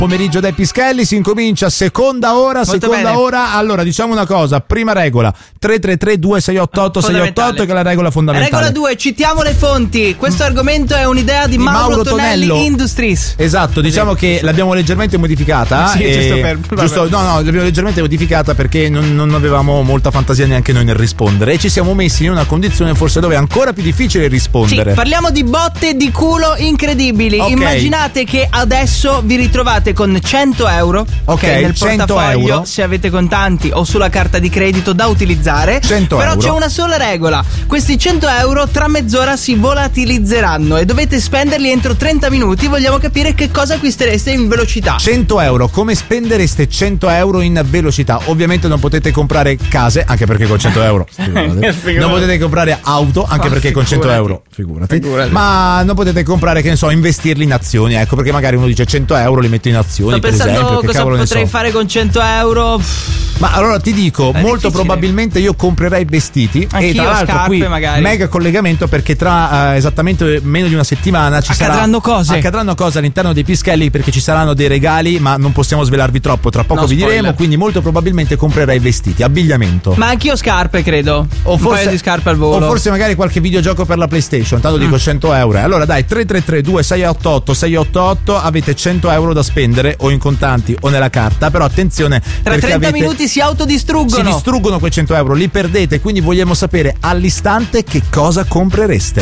Pomeriggio dai Pischelli, si incomincia seconda ora. Allora, diciamo una cosa, prima regola 333-2688-688 che è la regola fondamentale. Regola 2, citiamo le fonti. Questo argomento è un'idea di Mauro Tonelli Industries. Esatto, diciamo che l'abbiamo leggermente modificata. Sì, l'abbiamo leggermente modificata perché non avevamo molta fantasia neanche noi nel rispondere e ci siamo messi in una condizione forse dove è ancora più difficile rispondere. Sì, parliamo di botte di culo incredibili. Okay. Immaginate che adesso vi ritrovate con 100 euro nel 100 portafoglio euro. se avete contanti o sulla carta di credito da utilizzare. 100 Però euro. c'è una sola regola: questi 100 euro tra mezz'ora si volatilizzeranno e dovete spenderli entro 30 minuti. Vogliamo capire che cosa acquistereste in velocità. 100 euro, come spendereste 100 euro in velocità? Ovviamente non potete comprare case, anche perché con 100 euro non potete comprare auto, anche perché con 100 euro figurati. Ma non potete comprare, che ne so, investirli in azioni, ecco, perché magari uno dice 100 euro li metto in azioni. Sto pensando per esempio, cosa potrei fare con 100 euro. Ma allora ti dico, molto probabilmente io comprerei vestiti. Anch'io, e tra l'altro scarpe qui magari. Mega collegamento, perché tra esattamente meno di una settimana accadranno cose all'interno dei Pischelli, perché ci saranno dei regali, ma non possiamo svelarvi troppo, tra poco vi diremo, quindi molto probabilmente comprerei vestiti, abbigliamento. Ma anch'io scarpe, credo. O forse, un paio di scarpe al volo. O forse magari qualche videogioco per la PlayStation. Tanto dico 100 euro. Allora dai, 333-2688-688, avete 100 euro da spendere o in contanti o nella carta, però attenzione, tra 30 minuti si autodistruggono. Si distruggono quei 100 euro, li perdete, quindi vogliamo sapere all'istante che cosa comprereste.